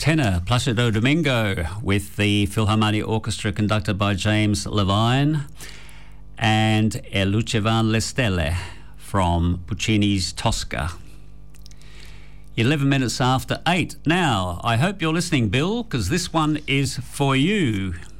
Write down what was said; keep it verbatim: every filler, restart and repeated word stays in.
tenor Placido Domingo with the Philharmonic Orchestra conducted by James Levine, and E lucevan le stelle from Puccini's Tosca. eleven minutes after eight. Now, I hope you're listening, Bill, because this one is for you.